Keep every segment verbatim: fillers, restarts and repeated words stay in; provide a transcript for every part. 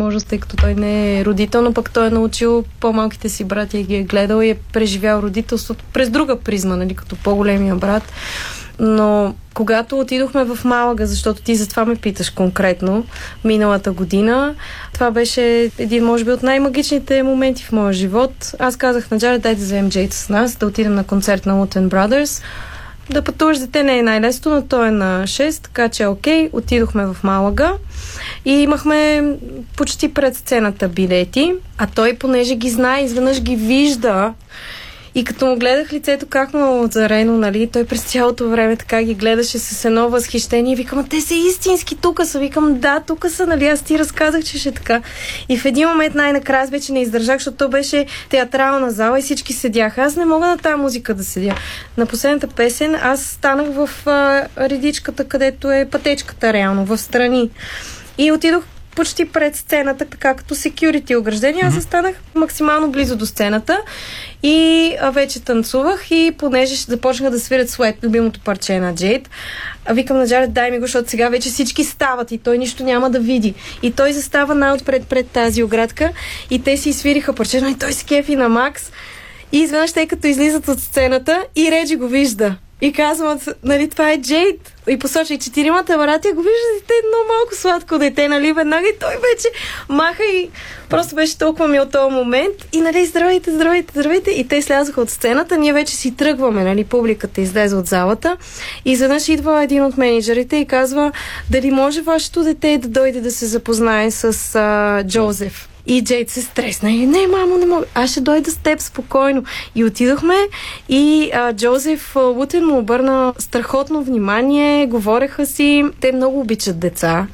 възможност, тъй като той не е родител, но пък той е научил по-малките си братя и ги е гледал и е преживял родителството през друга призма, нали, като по-големия брат. Но когато отидохме в Малага, защото ти за това ме питаш конкретно, миналата година, това беше един, може би, от най-магичните моменти в моя живот. Аз казах на Джаред, дай да вземем Джейд с нас, да отидем на концерт на Luton Brothers. Да пътуваш дете не е най-лесно, но той е на шест, така че окей, отидохме в Малага и имахме почти пред сцената билети, а той, понеже ги знае, изведнъж ги вижда. И като му гледах лицето как му е озарено, нали, той през цялото време така ги гледаше с едно възхищение и викам, те са истински, тука са. Викам, да, тука са, нали, аз ти разказах, че ще е така. И в един момент най-накрая вече не издържах, защото то беше театрална зала и всички седяха. Аз не мога на тази музика да седя. На последната песен аз станах в а, редичката, където е пътечката реално, в страни. И отидох почти пред сцената, така като security ограждение. Аз застанах максимално близо до сцената и а, вече танцувах и понеже започнаха да свирят Sweat, любимото парче на Джейд, викам на Джаред, дай ми го, защото сега вече всички стават и той нищо няма да види. И той застава най-отпред пред тази оградка и те си свириха парчето и той се кефи на макс. И изведнъж те като излизат от сцената и Реджи го вижда. И казвам, нали, това е Джейд. И посочи четиримата братя, го виждат и те е много малко сладко дете, нали, веднага и той вече маха и просто беше толкова мил този момент. И, нали, здравейте, здравейте, здравейте. И те слязаха от сцената, ние вече си тръгваме, нали, публиката излезе от залата. И изведнъж идва един от менеджерите и казва, дали може вашето дете да дойде да се запознае с а, Джозеф. И Джейд се стресна и не, мамо, не мога. Аз ще дойда с теб спокойно. И отидохме и а, Джозеф Лутен му обърна страхотно внимание, говореха си. Те много обичат деца.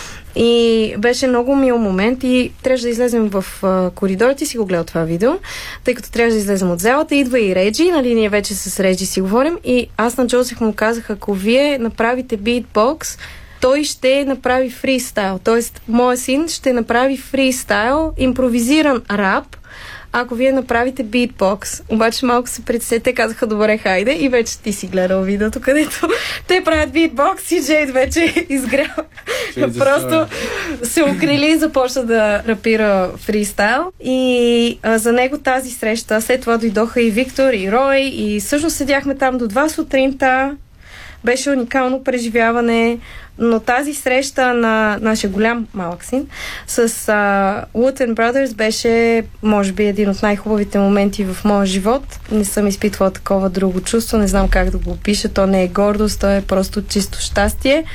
И беше много мил момент и трябваше да излезем в а, коридорите, си го гледал това видео, тъй като трябваше да излезем от залата. Идва и Реджи, нали, ние вече с Реджи си говорим и аз на Джозеф му казах, ако вие направите битбокс, той ще направи фристайл. Тоест, моят син ще направи фристайл, импровизиран рап, ако вие направите битбокс. Обаче малко се притесне, те казаха, добре, хайде, и вече ти си гледал видеото, където те правят битбокс и Джейд вече изгрял. Просто се укрили и започна да рапира фристайл. И а, за него тази среща, след това дойдоха и Виктор, и Рой, и всъщност седяхме там до два сутринта. Беше уникално преживяване, но тази среща на нашия голям малък син с uh, Luton Brothers беше, може би, един от най-хубавите моменти в моя живот. Не съм изпитвала такова друго чувство, не знам как да го опиша. То не е гордост, то е просто чисто щастие.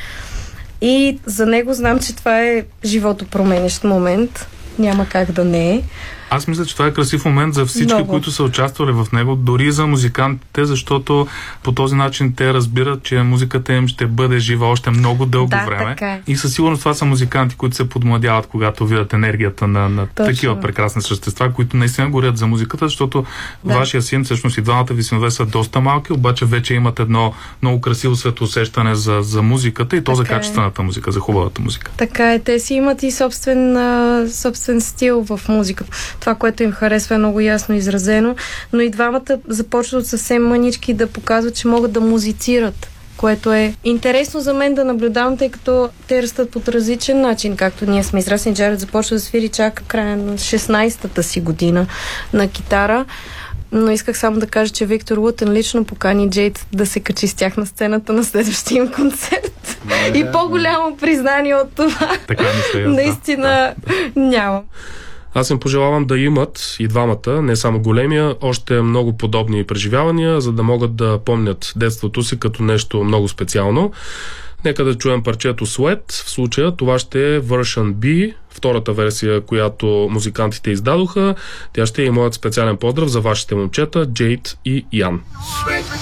И за него знам, че това е животопроменящ момент. Няма как да не е. Аз мисля, че това е красив момент за всички, много, които са участвали в него, дори за музикантите, защото по този начин те разбират, че музиката им ще бъде жива още много дълго да, време. Така. И със сигурност това са музиканти, които се подмладяват, когато видят енергията на, на такива прекрасни същества, които наистина горят за музиката, защото да. Вашия син, всъщност и двамата ви синове са доста малки, обаче вече имат едно много красиво светоусещане за, за музиката и то така за качествената музика, за хубавата музика. Така е, те си имат и собствен, а, собствен стил в музиката. Това, което им харесва, е много ясно изразено, но и двамата започват съвсем мънички да показват, че могат да музицират, което е интересно за мен да наблюдавам, тъй като те растат по различен начин, както ние сме израснали. Джаред започва да свири чак края на шестнайсетата си година на китара, но исках само да кажа, че Виктор Лутен лично покани Джейд да се качи с тях на сцената на следващия им концерт. Не, и по-голямо признание от това така мисля, наистина да. Нямам. Аз им пожелавам да имат и двамата, не само големия, още много подобни преживявания, за да могат да помнят детството си като нещо много специално. Нека да чуем парчето Sweat. В случая това ще е Version B, втората версия, която музикантите издадоха. Тя ще е и моят специален поздрав за вашите момчета Джейд и Ян.